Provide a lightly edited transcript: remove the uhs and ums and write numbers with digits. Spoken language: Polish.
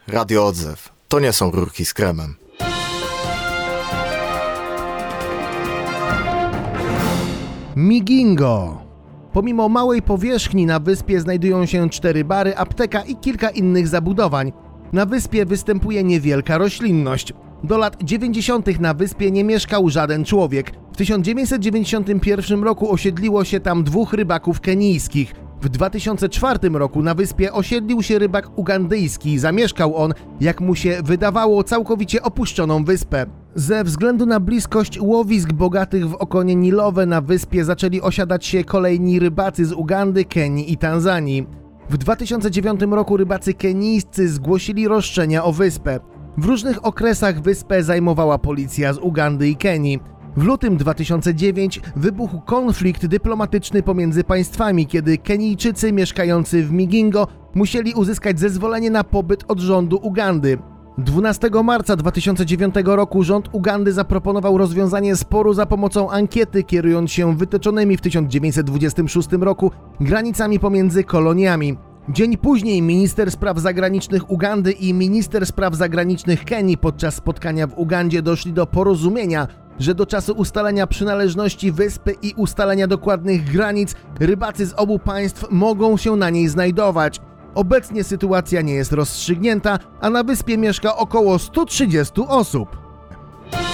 Radio Odzew. To nie są rurki z kremem. Migingo. Pomimo małej powierzchni na wyspie znajdują się 4 bary, apteka i kilka innych zabudowań. Na wyspie występuje niewielka roślinność. Do lat 90. na wyspie nie mieszkał żaden człowiek. W 1991 roku osiedliło się tam 2 rybaków kenijskich. W 2004 roku na wyspie osiedlił się rybak ugandyjski. Zamieszkał on, jak mu się wydawało, całkowicie opuszczoną wyspę. Ze względu na bliskość łowisk bogatych w okonie nilowe na wyspie zaczęli osiadać się kolejni rybacy z Ugandy, Kenii i Tanzanii. W 2009 roku rybacy kenijscy zgłosili roszczenia o wyspę. W różnych okresach wyspę zajmowała policja z Ugandy i Kenii. W lutym 2009 wybuchł konflikt dyplomatyczny pomiędzy państwami, kiedy Kenijczycy mieszkający w Migingo musieli uzyskać zezwolenie na pobyt od rządu Ugandy. 12 marca 2009 roku rząd Ugandy zaproponował rozwiązanie sporu za pomocą ankiety, kierując się wytyczonymi w 1926 roku granicami pomiędzy koloniami. Dzień później minister spraw zagranicznych Ugandy i minister spraw zagranicznych Kenii podczas spotkania w Ugandzie doszli do porozumienia, że do czasu ustalenia przynależności wyspy i ustalenia dokładnych granic rybacy z obu państw mogą się na niej znajdować. Obecnie sytuacja nie jest rozstrzygnięta, a na wyspie mieszka około 130 osób.